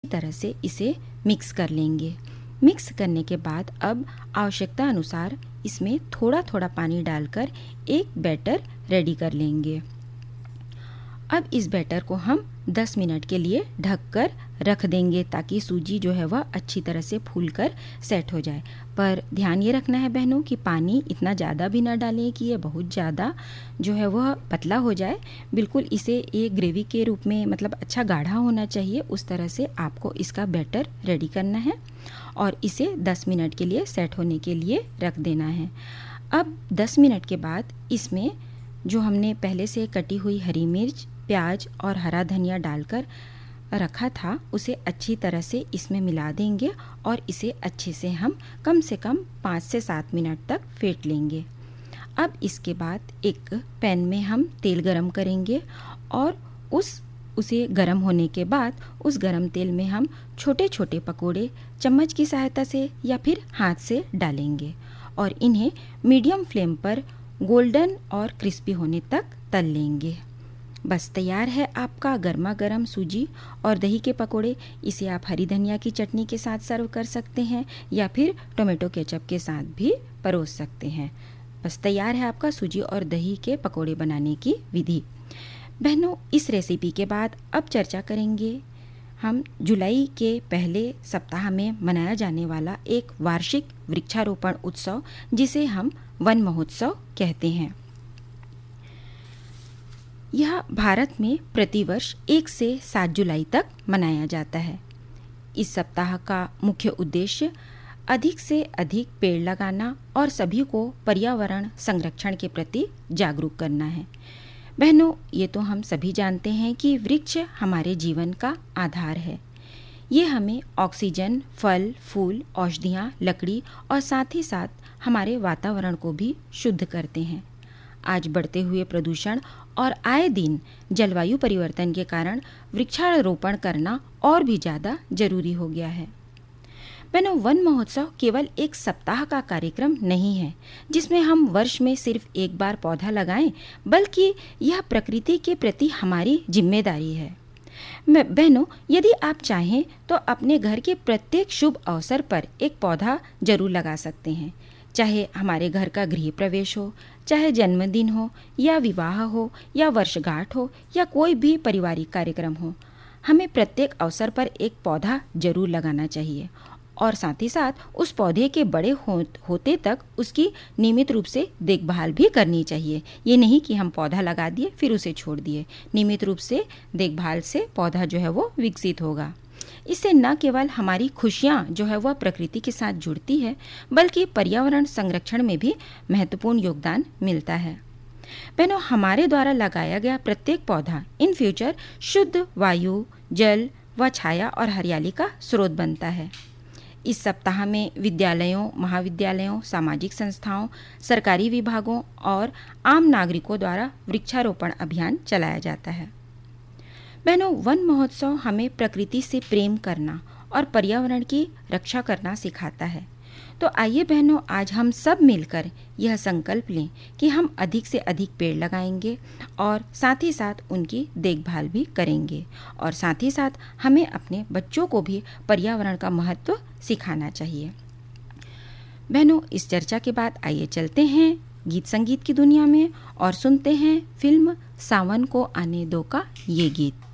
तरह से इसे मिक्स कर लेंगे। मिक्स करने के बाद अब आवश्यकता अनुसार इसमें थोड़ा थोड़ा पानी डालकर एक बैटर रेडी कर लेंगे। अब इस बैटर को हम 10 मिनट के लिए ढककर रख देंगे ताकि सूजी जो है वह अच्छी तरह से फूलकर सेट हो जाए। पर ध्यान ये रखना है बहनों कि पानी इतना ज़्यादा भी ना डालें कि ये बहुत ज़्यादा जो है वह पतला हो जाए। बिल्कुल इसे एक ग्रेवी के रूप में, मतलब अच्छा गाढ़ा होना चाहिए, उस तरह से आपको इसका बैटर रेडी करना है और इसे 10 मिनट के लिए सेट होने के लिए रख देना है। अब 10 मिनट के बाद इसमें जो हमने पहले से कटी हुई हरी मिर्च, प्याज और हरा धनिया डालकर रखा था उसे अच्छी तरह से इसमें मिला देंगे और इसे अच्छे से हम कम से कम 5 से 7 मिनट तक फेंट लेंगे। अब इसके बाद एक पैन में हम तेल गरम करेंगे और उसे गरम होने के बाद उस गरम तेल में हम छोटे छोटे पकोड़े चम्मच की सहायता से या फिर हाथ से डालेंगे और इन्हें मीडियम फ्लेम पर गोल्डन और क्रिस्पी होने तक तल लेंगे। बस तैयार है आपका गर्मा गर्म सूजी और दही के पकोड़े। इसे आप हरी धनिया की चटनी के साथ सर्व कर सकते हैं या फिर टोमेटो केचप के साथ भी परोस सकते हैं। बस तैयार है आपका सूजी और दही के पकोड़े बनाने की विधि। बहनों, इस रेसिपी के बाद अब चर्चा करेंगे हम जुलाई के पहले सप्ताह में मनाया जाने वाला एक वार्षिक वृक्षारोपण उत्सव जिसे हम वन महोत्सव कहते हैं। यह भारत में प्रतिवर्ष 1 से 7 जुलाई तक मनाया जाता है। इस सप्ताह का मुख्य उद्देश्य अधिक से अधिक पेड़ लगाना और सभी को पर्यावरण संरक्षण के प्रति जागरूक करना है। बहनों, ये तो हम सभी जानते हैं कि वृक्ष हमारे जीवन का आधार है। ये हमें ऑक्सीजन, फल, फूल, औषधियाँ, लकड़ी और साथ ही साथ हमारे वातावरण को भी शुद्ध करते हैं। आज बढ़ते हुए प्रदूषण और आए दिन जलवायु परिवर्तन के कारण वृक्षारोपण करना और भी ज़्यादा जरूरी हो गया है। बहनों, वन महोत्सव केवल एक सप्ताह का कार्यक्रम नहीं है जिसमें हम वर्ष में सिर्फ एक बार पौधा लगाएं, बल्कि यह प्रकृति के प्रति हमारी जिम्मेदारी है। बहनों, यदि आप चाहें तो अपने घर के प्रत्येक शुभ अवसर पर एक पौधा जरूर लगा सकते हैं। चाहे हमारे घर का गृह प्रवेश हो, चाहे जन्मदिन हो या विवाह हो या वर्षगांठ हो या कोई भी पारिवारिक कार्यक्रम हो, हमें प्रत्येक अवसर पर एक पौधा जरूर लगाना चाहिए और साथ ही साथ उस पौधे के बड़े होते तक उसकी नियमित रूप से देखभाल भी करनी चाहिए। ये नहीं कि हम पौधा लगा दिए फिर उसे छोड़ दिए। नियमित रूप से देखभाल से पौधा जो है वो विकसित होगा। इससे न केवल हमारी खुशियाँ जो है वह प्रकृति के साथ जुड़ती है, बल्कि पर्यावरण संरक्षण में भी महत्वपूर्ण योगदान मिलता है। बहनों, हमारे द्वारा लगाया गया प्रत्येक पौधा इन फ्यूचर शुद्ध वायु, जल व छाया और हरियाली का स्रोत बनता है। इस सप्ताह में विद्यालयों, महाविद्यालयों, सामाजिक संस्थाओं, सरकारी विभागों और आम नागरिकों द्वारा वृक्षारोपण अभियान चलाया जाता है। बहनों, वन महोत्सव हमें प्रकृति से प्रेम करना और पर्यावरण की रक्षा करना सिखाता है। तो आइए बहनों, आज हम सब मिलकर यह संकल्प लें कि हम अधिक से अधिक पेड़ लगाएंगे और साथ ही साथ उनकी देखभाल भी करेंगे और साथ ही साथ हमें अपने बच्चों को भी पर्यावरण का महत्व सिखाना चाहिए। बहनों, इस चर्चा के बाद आइए चलते हैं गीत संगीत की दुनिया में और सुनते हैं फिल्म सावन को आने दो का ये गीत।